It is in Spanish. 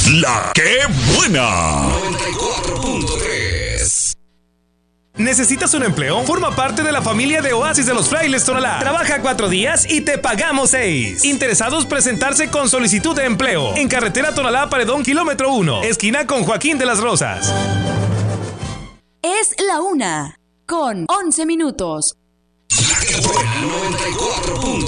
La que buena. 94.3. ¿Necesitas un empleo? Forma parte de la familia de Oasis de los Frailes Tonalá. Trabaja 4 días y te pagamos 6. Interesados presentarse con solicitud de empleo. En carretera Tonalá Paredón, kilómetro 1, esquina con Joaquín de las Rosas. Es la 1:11 minutos. La que buena 94.3.